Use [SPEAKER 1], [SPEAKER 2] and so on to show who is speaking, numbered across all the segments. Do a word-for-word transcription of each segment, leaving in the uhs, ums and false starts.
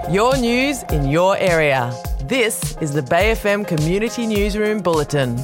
[SPEAKER 1] Your news in your area. This is the Bay F M Community Newsroom Bulletin.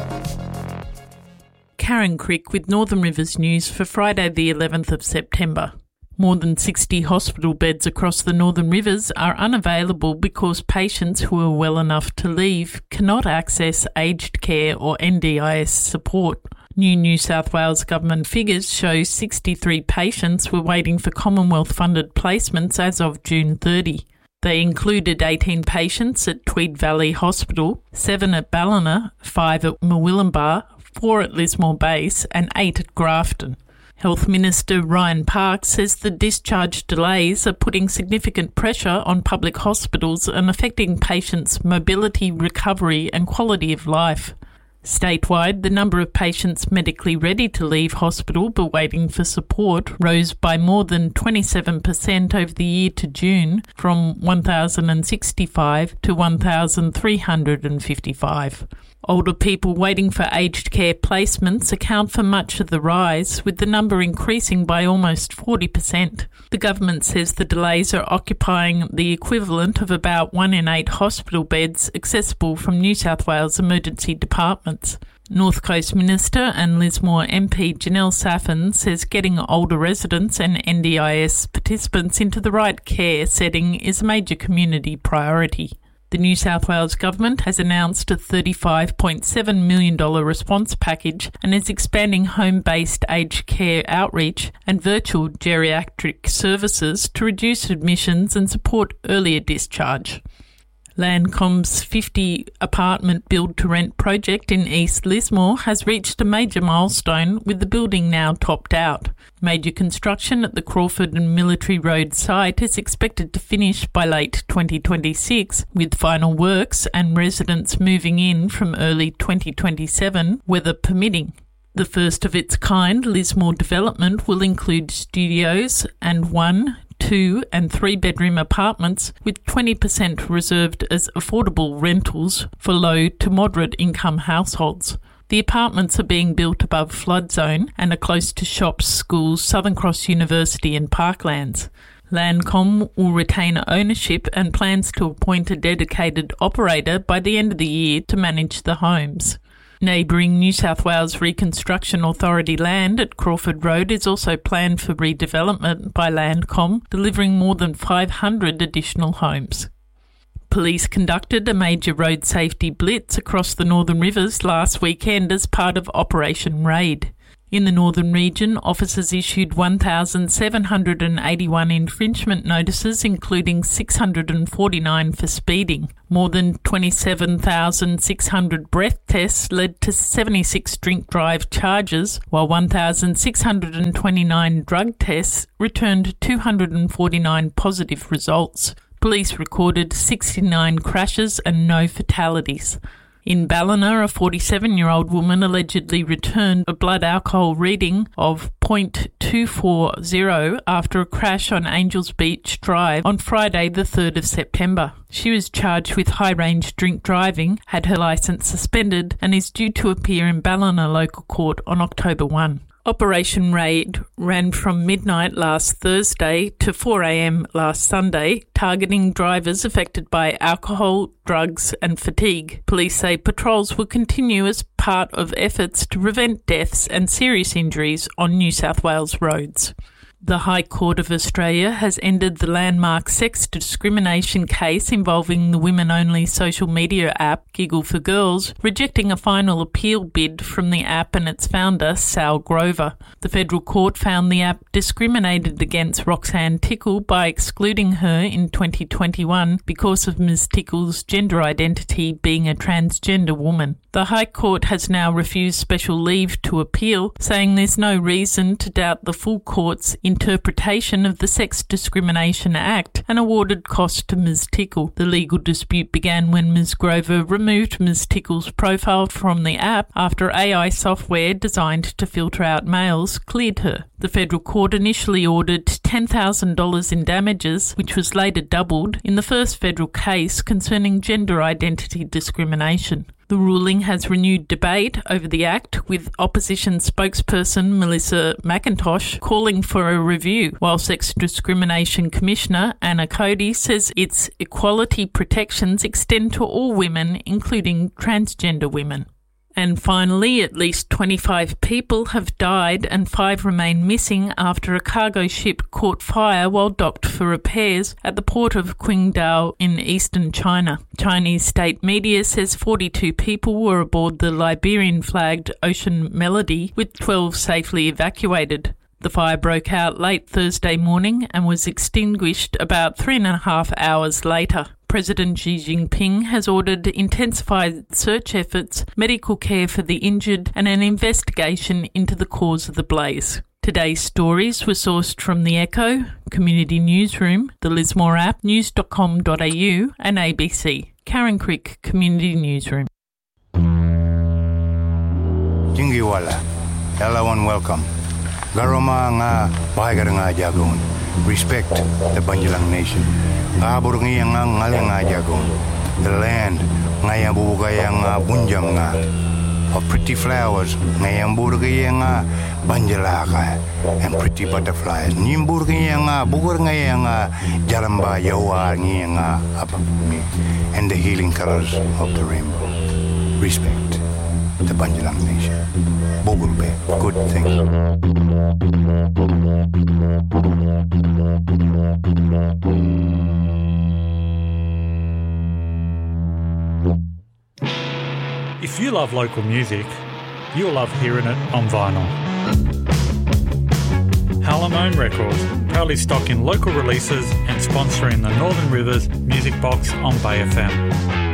[SPEAKER 2] Karen Crick with Northern Rivers News for Friday the eleventh of September. More than sixty hospital beds across the Northern Rivers are unavailable because patients who are well enough to leave cannot access aged care or N D I S support. New New South Wales government figures show sixty-three patients were waiting for Commonwealth-funded placements as of June thirtieth. They included eighteen patients at Tweed Valley Hospital, seven at Ballina, five at Murwillumbah, four at Lismore Base and eight at Grafton. Health Minister Ryan Park says the discharge delays are putting significant pressure on public hospitals and affecting patients' mobility, recovery and quality of life. Statewide, the number of patients medically ready to leave hospital but waiting for support rose by more than twenty-seven percent over the year to June, from one thousand sixty-five to one thousand three hundred fifty-five. Older people waiting for aged care placements account for much of the rise, with the number increasing by almost forty percent. The government says the delays are occupying the equivalent of about one in eight hospital beds accessible from New South Wales emergency departments. North Coast Minister and Lismore M P Janelle Saffin says getting older residents and N D I S participants into the right care setting is a major community priority. The New South Wales Government has announced a thirty-five point seven million dollars response package and is expanding home-based aged care outreach and virtual geriatric services to reduce admissions and support earlier discharge. Landcom's fifty apartment build-to-rent project in East Lismore has reached a major milestone, with the building now topped out. Major construction at the Crawford and Military Road site is expected to finish by late twenty twenty-six, with final works and residents moving in from early twenty twenty-seven, weather permitting. The first of its kind, Lismore development, will include studios and one, two and three bedroom apartments, with twenty percent reserved as affordable rentals for low to moderate income households. The apartments are being built above flood zone and are close to shops, schools, Southern Cross University and parklands. Landcom will retain ownership and plans to appoint a dedicated operator by the end of the year to manage the homes. Neighbouring New South Wales Reconstruction Authority land at Crawford Road is also planned for redevelopment by Landcom, delivering more than five hundred additional homes. Police conducted a major road safety blitz across the Northern Rivers last weekend as part of Operation Raid. In the Northern region, officers issued one thousand seven hundred eighty-one infringement notices, including six hundred forty-nine for speeding. More than twenty-seven thousand six hundred breath tests led to seventy-six drink drive charges, while one thousand six hundred twenty-nine drug tests returned two hundred forty-nine positive results. Police recorded sixty-nine crashes and no fatalities. In Ballina, a forty-seven-year-old woman allegedly returned a blood alcohol reading of zero point two four zero after a crash on Angels Beach Drive on Friday the third of September. She was charged with high-range drink driving, had her licence suspended and is due to appear in Ballina Local Court on October first. Operation Raid ran from midnight last Thursday to four a.m. last Sunday, targeting drivers affected by alcohol, drugs and fatigue. Police say patrols will continue as part of efforts to prevent deaths and serious injuries on New South Wales roads. The High Court of Australia has ended the landmark sex discrimination case involving the women-only social media app Giggle for Girls, rejecting a final appeal bid from the app and its founder, Sal Grover. The federal court found the app discriminated against Roxanne Tickle by excluding her in twenty twenty-one because of Miz Tickle's gender identity being a transgender woman. The High Court has now refused special leave to appeal, saying there's no reason to doubt the full court's interpretation of the Sex Discrimination Act and awarded costs to Miz Tickle. The legal dispute began when Miz Grover removed Miz Tickle's profile from the app after A I software designed to filter out males cleared her. The federal court initially ordered ten thousand dollars in damages, which was later doubled in the first federal case concerning gender identity discrimination. The ruling has renewed debate over the Act, with opposition spokesperson Melissa McIntosh calling for a review, while Sex Discrimination Commissioner Anna Cody says its equality protections extend to all women, including transgender women. And finally, at least twenty-five people have died and five remain missing after a cargo ship caught fire while docked for repairs at the port of Qingdao in eastern China. Chinese state media says forty-two people were aboard the Liberian-flagged Ocean Melody, with twelve safely evacuated. The fire broke out late Thursday morning and was extinguished about three and a half hours later. President Xi Jinping has ordered intensified search efforts, medical care for the injured, and an investigation into the cause of the blaze. Today's stories were sourced from The Echo, Community Newsroom, the Lismore app, news dot com dot a u, and A B C. Karen Crick, Community Newsroom.
[SPEAKER 3] Jingiwala, hello and welcome. Garoma nga bahagar nga jagon. Respect the Banjilang Nation. Abur ngiyang nga ngalang nga jagon. The land ngayang bubugayang nga bunjam nga. Of pretty flowers ngayang burgayang nga banjalaka. And pretty butterflies. Nimbur ngayang nga bugur ngayang nga jalamba yawa ngayang nga apapumi. And the healing colors of the rainbow. Respect the Banjilang Nation. Bogulbe, good thing.
[SPEAKER 4] If you love local music, you'll love hearing it on vinyl. Halamone Records, proudly stocking local releases and sponsoring the Northern Rivers Music Box on Bay F M.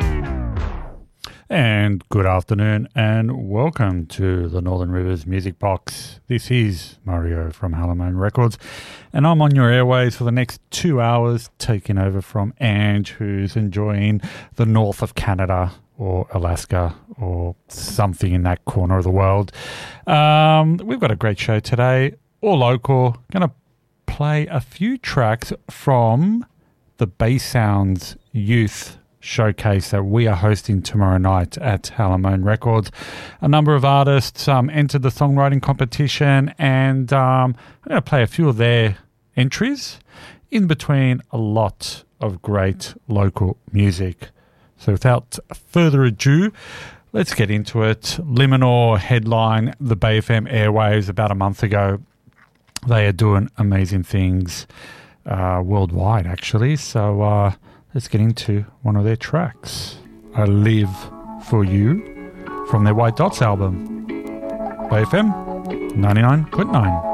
[SPEAKER 5] And good afternoon and welcome to the Northern Rivers Music Box. This is Mario from Halamone Records and I'm on your airways for the next two hours taking over from Ange, who's enjoying the north of Canada or Alaska or something in that corner of the world. Um, we've got a great show today, all local. Going to play a few tracks from the Bay Sounds Youth Showcase that we are hosting tomorrow night at Halamone Records. A number of artists um, entered the songwriting competition and um, I'm going to play a few of their entries in between a lot of great local music. So without further ado, let's get into it. Liminor headline the Bay F M airwaves about a month ago. They are doing amazing things uh, worldwide actually. So uh let's get into one of their tracks. I Live For You from their White Dots album. Bay F M ninety-nine point nine.